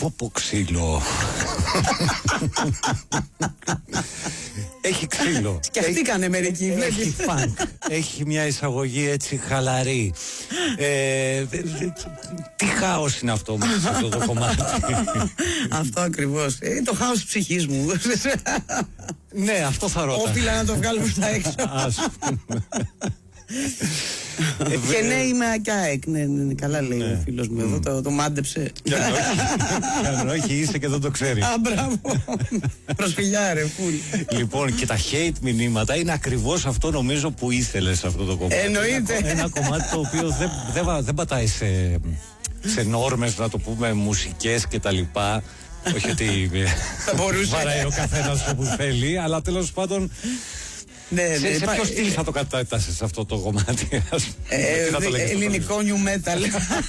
Πω ξύλο. Έχει ξύλο. Σκεφτήκανε μερικοί. Έχει φανκ. Έχει μια εισαγωγή έτσι χαλαρή. Τι χάος είναι αυτό μέσα σε αυτό το κομμάτι. Αυτό ακριβώς. Το χάος της ψυχής μου. Ναι, αυτό θα ρώτα. Όφιλα να το βγάλουμε στα έξω. Και ναι, είμαι ΑΚΑΕΚ. Ναι, καλά λέει ο φίλος μου εδώ, το μάντεψε. Αν όχι, είσαι και δεν το ξέρει. Α, μπράβο. Προσφυλιά ρε, φουλ. Λοιπόν, και τα hate μηνύματα είναι ακριβώς αυτό νομίζω που ήθελες σε αυτό το κομμάτι. Εννοείται. Ένα κομμάτι το οποίο δεν πατάει σε νόρμες, να το πούμε, μουσικές και τα λοιπά. Όχι ότι βαράει ο καθένας όπου θέλει, αλλά τέλος πάντων. Σε ποιο στυλ θα το κατάτασες αυτό το κομμάτι? Ελληνικό new metal.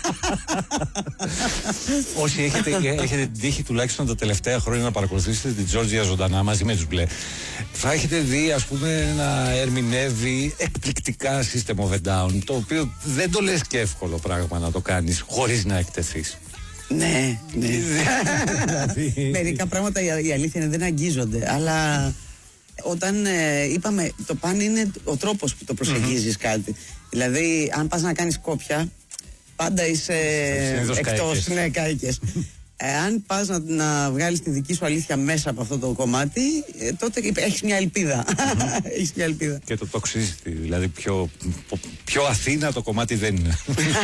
Όσοι έχετε την τύχη τουλάχιστον τα τελευταία χρόνια να παρακολουθήσετε την Τζόρτζια ζωντανά μαζί με τους Μπλε, θα έχετε δει ας πούμε να ερμηνεύει εκπληκτικά System of a Down, το οποίο δεν το λες και εύκολο πράγμα να το κάνεις χωρίς να εκτεθείς. Ναι. Μερικά πράγματα η αλήθεια είναι δεν αγγίζονται, αλλά όταν είπαμε, το παν είναι ο τρόπος που το προσεγγίζεις κάτι. Δηλαδή, αν πας να κάνεις κόπια, πάντα είσαι εκτός, ναι, κάηκες. Αν πας να βγάλεις τη δική σου αλήθεια μέσα από αυτό το κομμάτι, τότε έχεις μια ελπίδα. Έχεις μια ελπίδα. Και το τοξίστη, δηλαδή πιο Αθήνα το κομμάτι δεν είναι.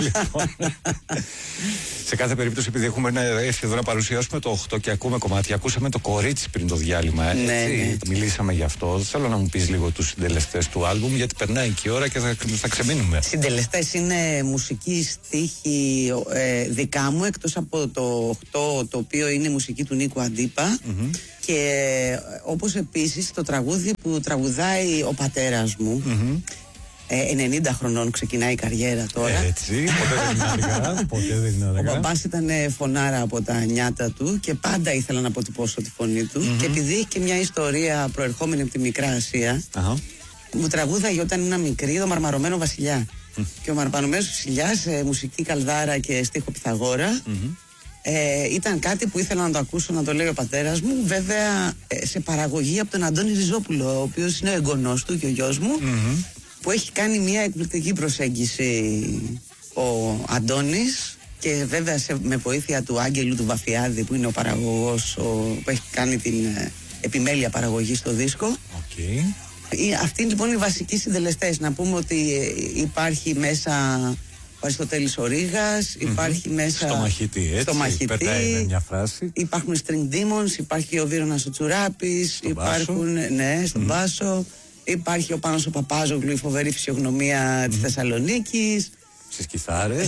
Σε κάθε περίπτωση, επειδή έχουμε έρθει εδώ να παρουσιάσουμε το 8 και ακούμε κομμάτια, ακούσαμε το Κορίτσι πριν το διάλειμμα. Ναι. Μιλήσαμε γι' αυτό. Θέλω να μου πεις λίγο τους συντελεστές του άλμπουμ, γιατί περνάει και η ώρα και θα ξεμείνουμε. Συντελεστές είναι μουσική, στίχη δικά μου, εκτός από το 8, το οποίο είναι μουσική του Νίκου Αντίπα. Και όπως επίσης το τραγούδι που τραγουδάει ο πατέρας μου. 90 χρονών ξεκινάει η καριέρα τώρα. Έτσι, ποτέ δεν είναι αργά. Ο μπαμπάς ήταν φωνάρα από τα νιάτα του και πάντα ήθελα να αποτυπώσω τη φωνή του. Και επειδή έχει και μια ιστορία προερχόμενη από τη Μικρά Ασία, μου τραγούδαγε όταν ήμουν μικρή το Μαρμαρωμένο Βασιλιά. Και ο Μαρμαρωμένος Βασιλιάς, μουσική Καλδάρα και στίχο Πιθαγόρα, ήταν κάτι που ήθελα να το ακούσω να το λέει ο πατέρας μου. Βέβαια σε παραγωγή από τον Αντώνη Ριζόπουλο, ο οποίος είναι ο εγγονός του και ο γιος μου, που έχει κάνει μια εκπληκτική προσέγγιση ο Αντώνης, και βέβαια με βοήθεια του Άγγελου του Βαφιάδη, που είναι ο παραγωγός που έχει κάνει την επιμέλεια παραγωγή στο δίσκο. Αυτοί λοιπόν είναι οι βασικοί συντελεστές. Να πούμε ότι υπάρχει μέσα ο Αριστοτέλης ο Ρήγας, υπάρχει μέσα στο Μαχητή, έτσι, περνάει με μια φράση. Υπάρχουν String Demons, υπάρχει ο Βίρονας ο Τσουράπης, υπάρχουν στον μπάσο, υπάρχει ο Πάνος ο Παπάζογλου, η φοβερή φυσιογνωμία της Θεσσαλονίκης. Στις κιθάρες.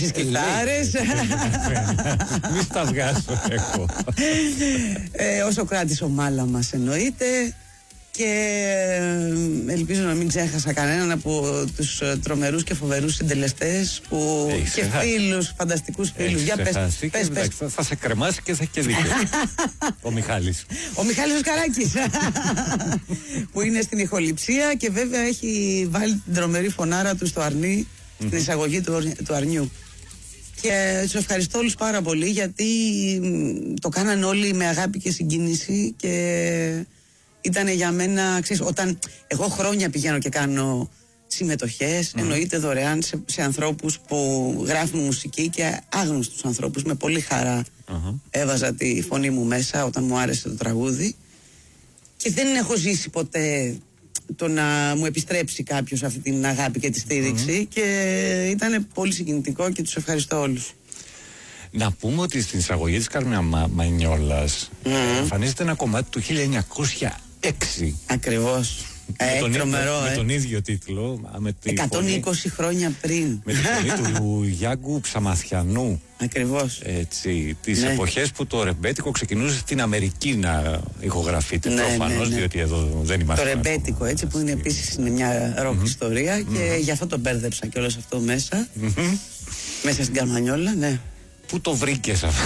Μη στα βγάζω εγώ. Ο Σοκράτης ο Μάλαμας εννοείται. Και ελπίζω να μην ξέχασα κανέναν από τους τρομερούς και φοβερούς συντελεστές που και φίλους, φανταστικούς φίλους. Για πες. Θα σε κρεμάσει και θα έχει και δίκιο. Ο Μιχάλης. Ο Μιχάλης ο Σκαράκης που είναι στην ηχοληψία και βέβαια έχει βάλει την τρομερή φωνάρα του στο αρνί, στην εισαγωγή του αρνιού. Και τους ευχαριστώ όλους πάρα πολύ, γιατί το κάναν όλοι με αγάπη και συγκίνηση και ήταν για μένα, ξέρεις, όταν εγώ χρόνια πηγαίνω και κάνω συμμετοχές, εννοείται δωρεάν σε ανθρώπους που γράφουν μουσική και άγνωστους ανθρώπους, με πολύ χαρά έβαζα τη φωνή μου μέσα όταν μου άρεσε το τραγούδι, και δεν έχω ζήσει ποτέ το να μου επιστρέψει κάποιος αυτή την αγάπη και τη στήριξη, και ήταν πολύ συγκινητικό και τους ευχαριστώ όλους. Να πούμε ότι στην εισαγωγή της Κάρμια Μανιόλας εμφανίζεται ένα κομμάτι του 1906. Ακριβώς. Με τον ίδιο τίτλο. 120 χρόνια πριν. Με τη φωνή του Γιάνγκου Ψαμαθιανού. Ακριβώς. Έτσι, τις εποχές που το ρεμπέτικο ξεκινούσε στην Αμερική να ηχογραφείται. Προφανώς, διότι εδώ δεν είμαστε. Το ρεμπέτικο, έτσι, που είναι επίσης μια ροκ ιστορία, και γι' αυτό το μπέρδεψα και όλο αυτό μέσα. Μέσα στην Καρμανιόλα, ναι. Πού το βρήκες αυτό?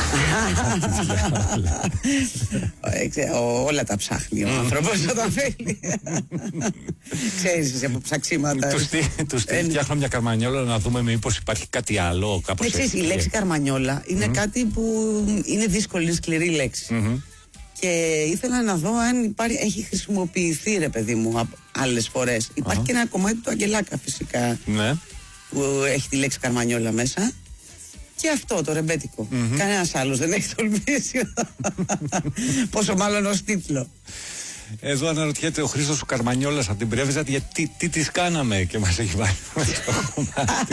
Όλα τα ψάχνει ο άνθρωπος όταν θέλει. Ξέρεις εσύ από ψαξίματα. Τους φτιάχνω μια καρμανιόλα να δούμε μήπως υπάρχει κάτι άλλο. Ξέρεις, η λέξη καρμανιόλα είναι κάτι που είναι δύσκολη, σκληρή λέξη. Και ήθελα να δω αν έχει χρησιμοποιηθεί, ρε παιδί μου, άλλες φορές. Υπάρχει και ένα κομμάτι του Αγγελάκα φυσικά, που έχει τη λέξη καρμανιόλα μέσα. Και αυτό το ρεμπέτικο. Κανένας άλλος δεν έχει τολμήσει. Πόσο μάλλον ως τίτλο. Εδώ αναρωτιέται ο Χρήστος ο Καρμανιόλας από την Πρέβεζα γιατί τι τις κάναμε και μας έχει βάλει στο κομμάτι.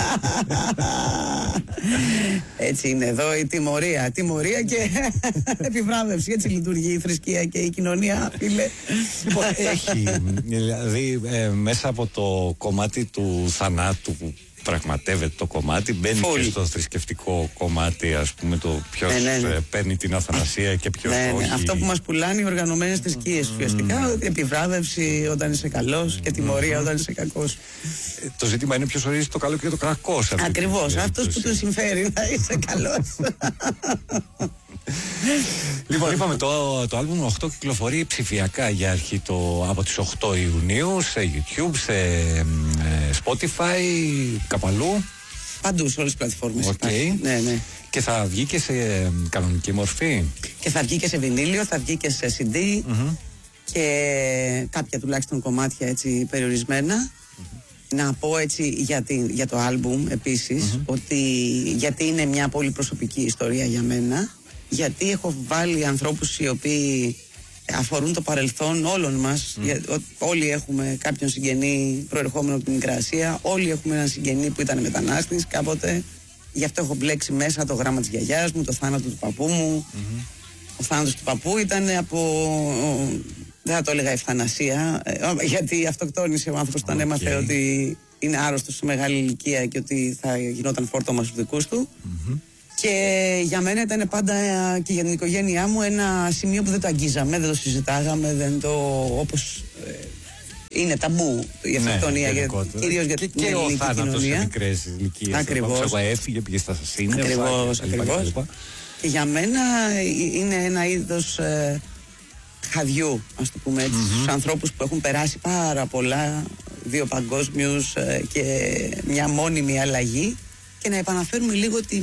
Έτσι είναι εδώ η τιμωρία. Τιμωρία και επιβράβευση. Έτσι λειτουργεί η θρησκεία και η κοινωνία, φίλε. Λοιπόν, έχει δηλαδή μέσα από το κομμάτι του θανάτου που πραγματεύεται το κομμάτι, μπαίνει και στο θρησκευτικό κομμάτι, ας πούμε, το ποιος παίρνει την αθανασία και ποιος όχι. Αυτό που μας πουλάνε οι οργανωμένες θρησκείες ουσιαστικά, επιβράβευση όταν είσαι καλός και τιμωρία όταν είσαι κακός. Το ζήτημα είναι ποιος ορίζει το καλό και το κακό. Ακριβώς, αυτός που του συμφέρει να είσαι καλός. Λοιπόν, είπαμε το άλμπουμ 8 κυκλοφορεί ψηφιακά για αρχή από τις 8 Ιουνίου σε YouTube, σε Spotify, κάπου αλλού. Παντού, σε όλες τις πλατφόρμες. Ναι. Και θα βγει και σε κανονική μορφή. Και θα βγει και σε βινίλιο, θα βγει και σε CD και κάποια τουλάχιστον κομμάτια έτσι περιορισμένα. Να πω έτσι για το άλμπουμ επίσης ότι γιατί είναι μια πολύ προσωπική ιστορία για μένα. Γιατί έχω βάλει ανθρώπους οι οποίοι αφορούν το παρελθόν όλων μας. Όλοι έχουμε κάποιον συγγενή προερχόμενο από την Μικρά Ασία. Όλοι έχουμε έναν συγγενή που ήταν μετανάστης κάποτε. Γι' αυτό έχω μπλέξει μέσα το γράμμα της γιαγιάς μου, το θάνατο του παππού μου. Ο θάνατος του παππού ήταν δεν θα το έλεγα ευθανασία, γιατί αυτοκτόνησε ο άνθρωπος όταν έμαθε ότι είναι άρρωστος σε μεγάλη ηλικία και ότι θα γινόταν φόρτωμα στους δικούς του. Και για μένα ήταν πάντα και για την οικογένειά μου ένα σημείο που δεν το αγγίζαμε, δεν το συζητάγαμε, όπως είναι ταμπού η αυτοκτονία, κυρίως για την ελληνική κοινωνία. Και ο θάνατος σε μικρές ηλικίες. Ακριβώς. Έφυγε, πήγε στα σύννεφα. Ακριβώς. Και για μένα είναι ένα είδος χαδιού, ας το πούμε έτσι, στους ανθρώπους που έχουν περάσει πάρα πολλά, 2 παγκόσμιους και μια μόνιμη αλλαγή, και να επαναφέρουμε λίγο τη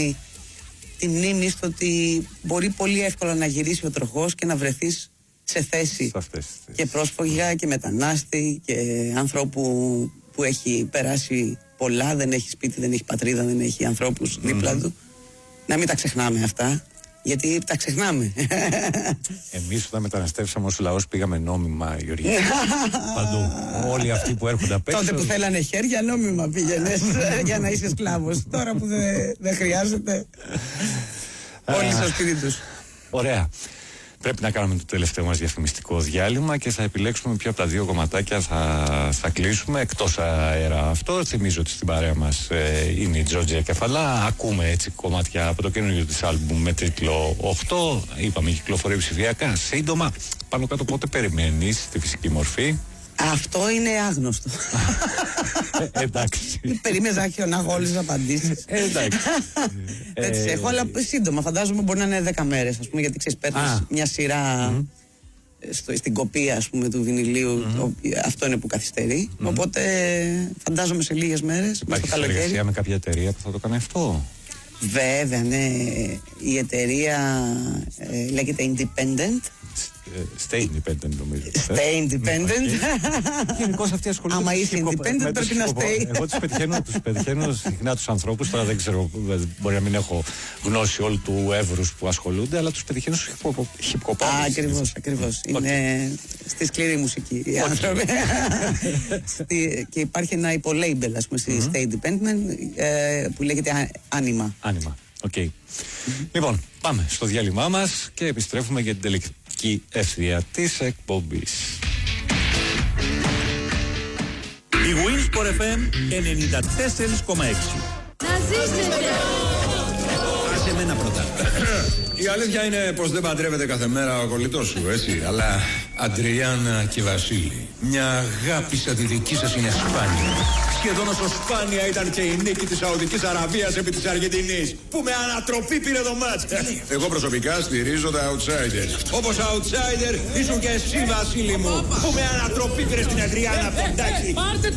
μνήμη στο ότι μπορεί πολύ εύκολα να γυρίσει ο τροχός και να βρεθείς σε θέση και πρόσφυγα και μετανάστη και ανθρώπου που έχει περάσει πολλά, δεν έχει σπίτι, δεν έχει πατρίδα, δεν έχει ανθρώπους δίπλα του. Να μην τα ξεχνάμε αυτά, γιατί τα ξεχνάμε. Εμείς όταν μεταναστεύσαμε ως λαός πήγαμε νόμιμα, Γεωργία. Παντού. Όλοι αυτοί που έρχονται απ' έξω. Τότε που θέλανε χέρια, νόμιμα πήγαινες για να είσαι σκλάβος. Τώρα που δεν χρειάζεται, όλοι στο σπίτι τους. Ωραία. Πρέπει να κάνουμε το τελευταίο μας διαφημιστικό διάλειμμα και θα επιλέξουμε ποιο από τα 2 κομματάκια θα κλείσουμε εκτός αέρα αυτό. Θυμίζω ότι στην παρέα μας είναι η Τζόρτζια Κεφαλά. Ακούμε έτσι κομμάτια από το καινούργιο της άλμπουμ με τίτλο 8. Είπαμε κυκλοφορεί ψηφιακά. Σύντομα, πάνω κάτω πότε περιμένεις στη φυσική μορφή? Αυτό είναι άγνωστο. Εντάξει. Περίμενα να έχω όλες τις απαντήσεις. Εντάξει. Δεν τις έχω, αλλά σύντομα. Φαντάζομαι μπορεί να είναι 10 μέρες, ας πούμε, γιατί ξέρεις, παίρνεις μια σειρά στην κοπία, ας πούμε, του βινιλίου. Αυτό είναι που καθυστερεί. Οπότε φαντάζομαι σε λίγες μέρες. Υπάρχει συνεργασία με κάποια εταιρεία που θα το κάνει αυτό? Βέβαια, ναι. Η εταιρεία λέγεται Independent. Stay independent, νομίζω. Stay independent. Γενικώς αυτοί ασχολούνται. Άμα είσαι independent πρέπει να stay. Εγώ τους πετυχαίνω συχνά τους ανθρώπους. Τώρα δεν ξέρω, μπορεί να μην έχω γνώση όλου του εύρους που ασχολούνται, αλλά τους πετυχαίνω στους hip-hop. Ακριβώς. Είναι στη σκληρή μουσική οι άνθρωποι. Και υπάρχει ένα υπολέιμπελ, ας πούμε, στη Stay Independent που λέγεται Anima. Anima, οκ. Λοιπόν, πάμε στο διάλειμμά μας και επιστρέφουμε για την τελική ευθεία της εκπομπής. Η Winsport FM 94,6. Να ζήσετε! Άσε εμένα πρώτα. Η αλήθεια είναι πως δεν παντρεύεται κάθε μέρα ο κολλητός σου, έτσι. Αλλά Αντριάννα και Βασίλη, μια αγάπη σαν τη δική σας είναι σπάνια. Σχεδόν όσο σπάνια ήταν και η νίκη της Σαουδικής Αραβίας επί της Αργεντινής, που με ανατροπή πήρε το μάτς. Εγώ προσωπικά στηρίζω τα outsiders. Όπως outsider ήσουν και εσύ, Βασίλη μου, που με ανατροπή πήρε στην Αδριάννα Ποντάκη.